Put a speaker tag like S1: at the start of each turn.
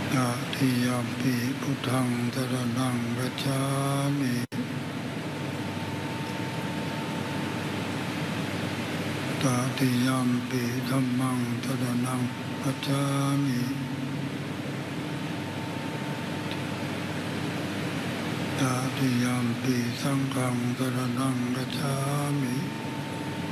S1: ตติยัมปิพุทธังสรณังคัจฉามิตติยัมปิธัมมังสรณังคัจฉามิตติยัมปิสังฆังสรณังคัจฉามิ